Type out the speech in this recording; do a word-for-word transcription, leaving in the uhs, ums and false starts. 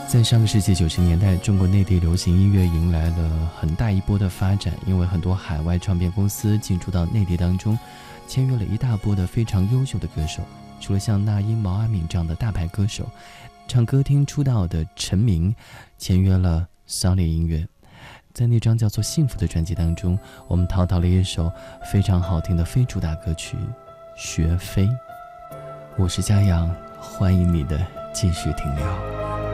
在上个世纪九十年代，中国内地流行音乐迎来了很大一波的发展，因为很多海外唱片公司进驻到内地当中，签约了一大波的非常优秀的歌手。除了像那英、毛阿敏这样的大牌歌手，唱歌厅出道的陈明签约了 Sony 音乐。在那张叫做《幸福》的专辑当中，我们淘淘了一首非常好听的非主打歌曲《学飞》。我是嘉阳，欢迎你的继续停留。